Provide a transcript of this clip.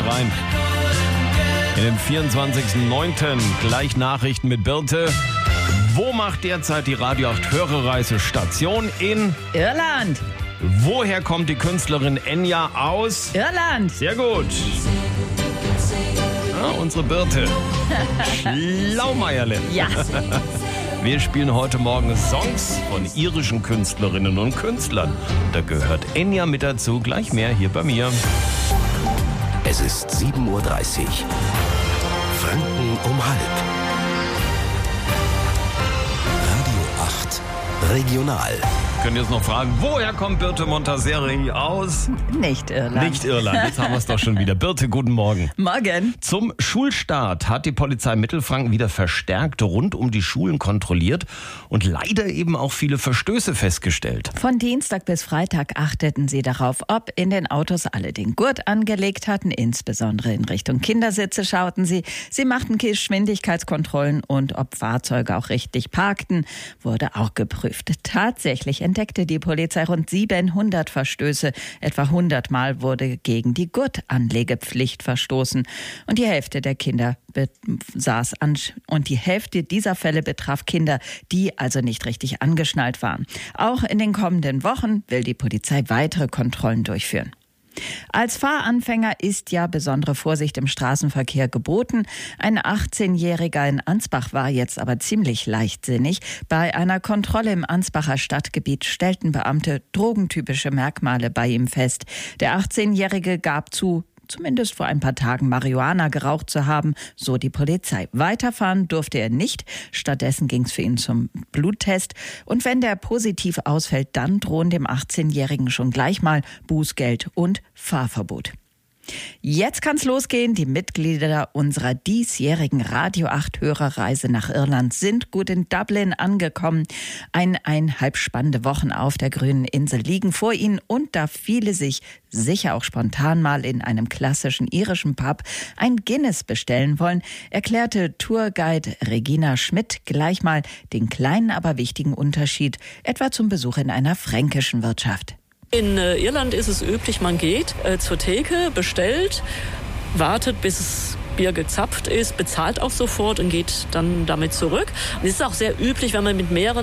rein. In den 24.09. gleich Nachrichten mit Birte. Wo macht derzeit die Radio 8 Hörerreise Station? In Irland. Woher kommt die Künstlerin Enya aus? Irland. Sehr gut. Unsere Birte. Schlaumeierle. Ja. Wir spielen heute Morgen Songs von irischen Künstlerinnen und Künstlern. Da gehört Enya mit dazu. Gleich mehr hier bei mir. Es ist 7.30 Uhr. Franken um halb. Radio 8 Regional. Könnt ihr jetzt noch fragen, woher kommt Birte Montaseri aus? Nicht Irland. Nicht Irland, jetzt haben wir es doch schon wieder. Birte, guten Morgen. Morgen. Zum Schulstart hat die Polizei Mittelfranken wieder verstärkt rund um die Schulen kontrolliert und leider eben auch viele Verstöße festgestellt. Von Dienstag bis Freitag achteten sie darauf, ob in den Autos alle den Gurt angelegt hatten. Insbesondere in Richtung Kindersitze schauten sie. Sie machten Geschwindigkeitskontrollen und ob Fahrzeuge auch richtig parkten, wurde auch geprüft. Tatsächlich entdeckte die Polizei rund 700 Verstöße. Etwa 100 Mal wurde gegen die Gurtanlegepflicht verstoßen. Und die Hälfte der Kinder die Hälfte dieser Fälle betraf Kinder, die also nicht richtig angeschnallt waren. Auch in den kommenden Wochen will die Polizei weitere Kontrollen durchführen. Als Fahranfänger ist ja besondere Vorsicht im Straßenverkehr geboten. Ein 18-Jähriger in Ansbach war jetzt aber ziemlich leichtsinnig. Bei einer Kontrolle im Ansbacher Stadtgebiet stellten Beamte drogentypische Merkmale bei ihm fest. Der 18-Jährige gab zu, zumindest vor ein paar Tagen Marihuana geraucht zu haben, so die Polizei. Weiterfahren durfte er nicht. Stattdessen ging es für ihn zum Bluttest. Und wenn der positiv ausfällt, dann drohen dem 18-Jährigen schon gleich mal Bußgeld und Fahrverbot. Jetzt kann's losgehen. Die Mitglieder unserer diesjährigen Radio 8 Hörerreise nach Irland sind gut in Dublin angekommen. 1,5 spannende Wochen auf der grünen Insel liegen vor ihnen und da viele sich sicher auch spontan mal in einem klassischen irischen Pub ein Guinness bestellen wollen, erklärte Tourguide Regina Schmidt gleich mal den kleinen, aber wichtigen Unterschied etwa zum Besuch in einer fränkischen Wirtschaft. In Irland ist es üblich, man geht zur Theke, bestellt, wartet, bis das Bier gezapft ist, bezahlt auch sofort und geht dann damit zurück. Und es ist auch sehr üblich, wenn man mit mehreren